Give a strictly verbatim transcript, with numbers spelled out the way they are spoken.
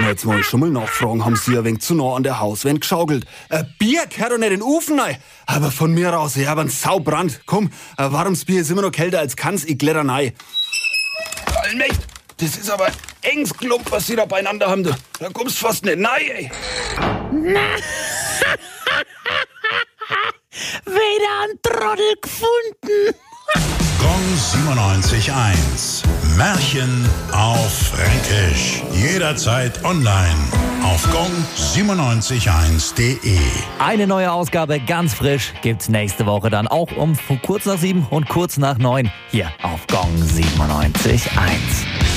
wir jetzt mal schon mal nachfragen, haben sie ein wenig zu nah an der Hauswand geschaukelt. Ein Bier gehört doch nicht in den Ofen rein. Aber von mir raus, ich hab einen Saubrand. Komm, ein warmes Bier ist immer noch kälter als Kanns, ich kletter rein. Allmächt, das ist aber enges Klump, was sie da beieinander haben. Du. Da kommst fast nicht rein, ey. Wieder ein Trottel gefunden. Gong siebenundneunzig eins. Märchen auf Fränkisch. Jederzeit online auf gong siebenundneunzig eins punkt de. Eine neue Ausgabe, ganz frisch, gibt's nächste Woche dann auch um kurz nach sieben und kurz nach neun hier auf Gong siebenundneunzig eins.